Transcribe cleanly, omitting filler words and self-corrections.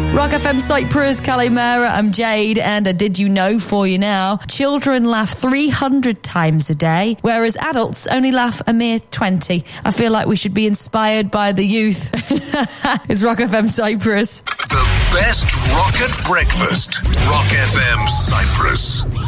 Rock FM Cyprus, Calimera, I'm Jade, and a Did You Know for you now. Children laugh 300 times a day, whereas adults only laugh a mere 20. I feel like we should be inspired by the youth. It's Rock FM Cyprus. The best rock at breakfast. Rock FM Cyprus.